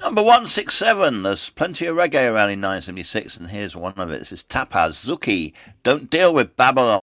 Number 167. There's plenty of reggae around in 1976, and here's one of it. This is Tapaz Zuki. Don't deal with Babylon.